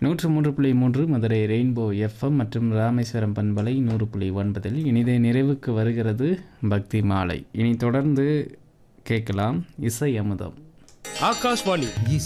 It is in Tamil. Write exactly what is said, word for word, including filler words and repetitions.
நூற்று மூன்று புள்ளி மூன்று மதுரை ரெயின்போ எஃப்எம் மற்றும் ராமேஸ்வரம் பண்பலை நூறு புள்ளி ஒன்பதில் இனிதே நிறைவுக்கு வருகிறது பக்தி மாலை. இனி தொடர்ந்து கேட்கலாம் இசை அமுதம். ஆகாஷ்வாணி